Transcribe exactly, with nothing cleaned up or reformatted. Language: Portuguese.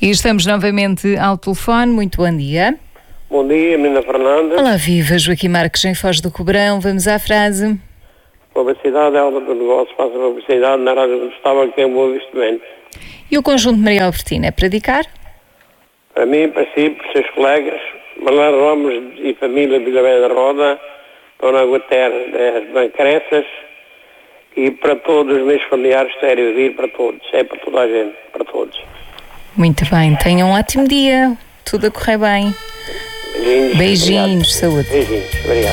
E estamos novamente ao telefone. Muito bom dia. Bom dia, menina Fernanda. Olá, viva, Joaquim Marques em Foz do Cobrão. Vamos à frase. Publicidade é alma do negócio, faça publicidade na Rádio Gustavo, que tem um bom investimento. E o conjunto de Maria Albertina é para dedicar? Para mim, para si, para os seus colegas, Manuel Ramos e família de Vila Velha da Roda, Dona Guterres das Bancreças e para todos os meus familiares, sério, vir para todos, é para toda a gente, para todos. Muito bem, tenham um ótimo dia, tudo a correr bem. Beijinhos. Beijinhos, obrigado. saúde. Beijinhos, obrigado.